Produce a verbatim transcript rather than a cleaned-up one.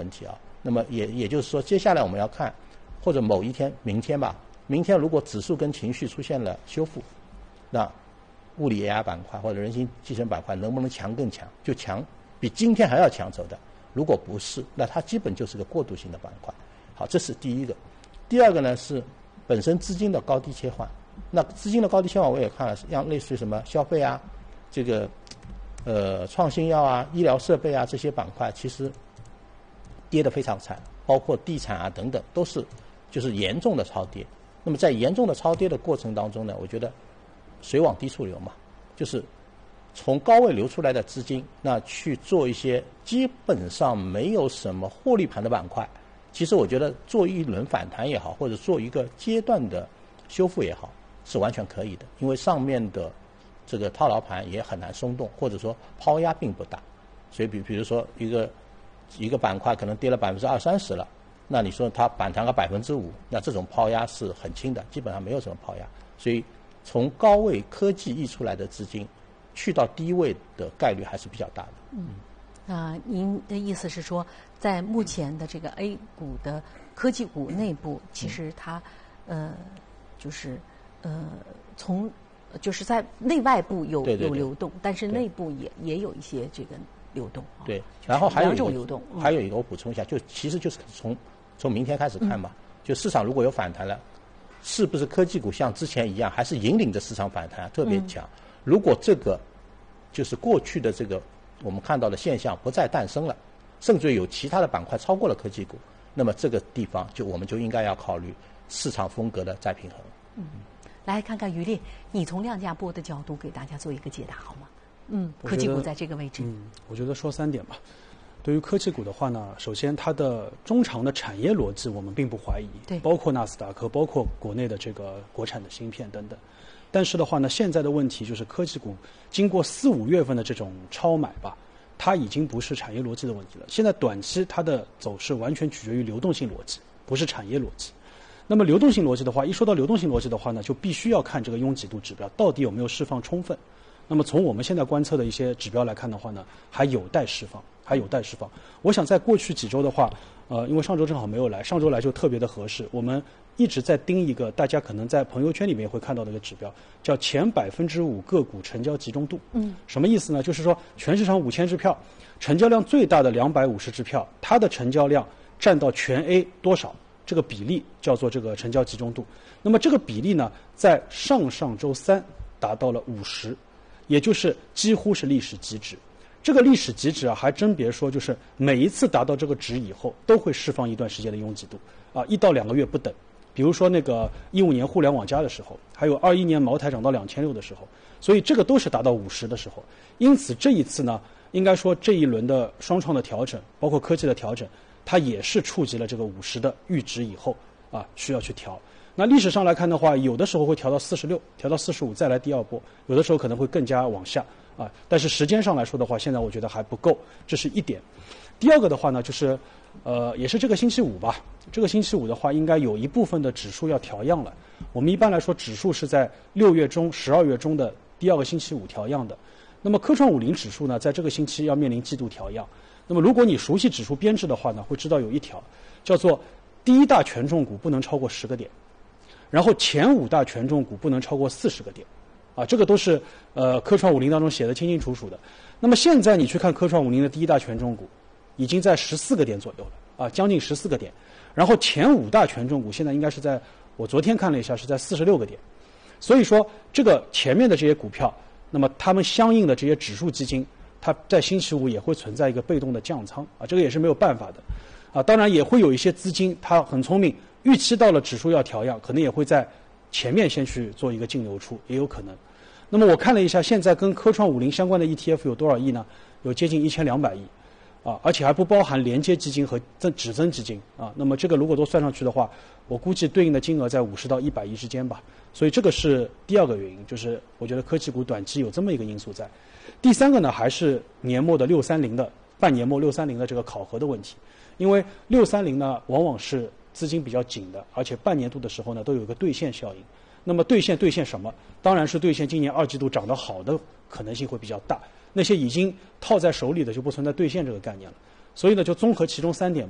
问题啊。那么也也就是说，接下来我们要看，或者某一天，明天吧，明天如果指数跟情绪出现了修复，那物理 A I 板块或者人形计算板块能不能强更强？就强比今天还要强走的。如果不是，那它基本就是个过渡性的板块。好，这是第一个。第二个呢是本身资金的高低切换。那资金的高低切换我也看了，像类似于什么消费啊，这个呃创新药啊、医疗设备啊这些板块，其实跌得非常惨，包括地产啊等等，都是就是严重的超跌。那么在严重的超跌的过程当中呢，我觉得水往低处流嘛，就是从高位流出来的资金，那去做一些基本上没有什么获利盘的板块。其实我觉得做一轮反弹也好，或者做一个阶段的修复也好，是完全可以的，因为上面的这个套牢盘也很难松动，或者说抛压并不大。所以比比如说一个一个板块可能跌了百分之二三十了，那你说它反弹个百分之五，那这种抛压是很轻的，基本上没有什么抛压。所以从高位科技溢出来的资金去到低位的概率还是比较大的。 嗯，啊、呃，您的意思是说，在目前的这个 A 股的科技股内部，其实它呃就是呃从就是在内外部有对对对有流动，但是内部也也有一些这个流动。 对， 啊、 然后还有一个两种流动， 还有一个我补充一下，就其实就是从从明天开始看嘛，嗯、就市场如果有反弹了，是不是科技股像之前一样，还是引领着市场反弹特别强？嗯、如果这个就是过去的这个我们看到的现象不再诞生了，甚至有其他的板块超过了科技股，那么这个地方就我们就应该要考虑市场风格的再平衡。 嗯，来看看于烈，你从量价波的角度给大家做一个解答好吗？嗯，科技股在这个位置。 嗯，我觉得说三点吧。对于科技股的话呢，首先它的中长的产业逻辑我们并不怀疑， 对， 包括纳斯达克，包括国内的这个国产的芯片等等。但是的话呢，现在的问题就是科技股经过四五月份的这种超买吧，它已经不是产业逻辑的问题了。现在短期它的走势完全取决于流动性逻辑，不是产业逻辑。那么流动性逻辑的话，一说到流动性逻辑的话呢，就必须要看这个拥挤度指标到底有没有释放充分。那么从我们现在观测的一些指标来看的话呢，还有待释放，还有待释放。我想在过去几周的话，呃，因为上周正好没有来，上周来就特别的合适。我们一直在盯一个大家可能在朋友圈里面会看到的一个指标，叫前百分之五个股成交集中度。嗯，什么意思呢？就是说全市场五千只票，成交量最大的两百五十只票，它的成交量占到全 A 多少？这个比例叫做这个成交集中度。那么这个比例呢，在上上周三达到了五十。也就是几乎是历史极值。这个历史极值啊，还真别说，就是每一次达到这个值以后，都会释放一段时间的拥挤度啊，一到两个月不等。比如说那个一五年互联网加的时候，还有二一年茅台涨到两千六的时候，所以这个都是达到五十的时候。因此这一次呢，应该说这一轮的双创的调整，包括科技的调整，它也是触及了这个五十的阈值以后啊，需要去调。那历史上来看的话，有的时候会调到四十六，调到四十五再来第二波，有的时候可能会更加往下啊。但是时间上来说的话，现在我觉得还不够，这是一点。第二个的话呢，就是呃，也是这个星期五吧。这个星期五的话，应该有一部分的指数要调样了。我们一般来说，指数是在六月中、十二月中的第二个星期五调样的。那么科创五零指数呢，在这个星期要面临季度调样。那么如果你熟悉指数编制的话呢，会知道有一条叫做第一大权重股不能超过十个点。然后前五大权重股不能超过四十个点，啊，这个都是呃科创五零当中写的清清楚楚的。那么现在你去看科创五零的第一大权重股，已经在十四个点左右了，啊，将近十四个点。然后前五大权重股现在应该是在，我昨天看了一下是在四十六个点。所以说这个前面的这些股票，那么他们相应的这些指数基金，它在星期五也会存在一个被动的降仓，啊，这个也是没有办法的，啊，当然也会有一些资金它很聪明。预期到了指数要调样，可能也会在前面先去做一个净流出，也有可能。那么我看了一下，现在跟科创五零相关的 E T F 有多少亿呢？有接近一千两百亿，啊，而且还不包含连接基金和增指增基金啊。那么这个如果都算上去的话，我估计对应的金额在五十到一百亿之间吧。所以这个是第二个原因，就是我觉得科技股短期有这么一个因素在。第三个呢，还是年末的六三零的半年末六三零的这个考核的问题，因为六三零呢往往是资金比较紧的，而且半年度的时候呢都有一个兑现效应。那么兑现兑现什么？当然是兑现今年二季度涨得好的可能性会比较大。那些已经套在手里的就不存在兑现这个概念了。所以呢，就综合其中三点。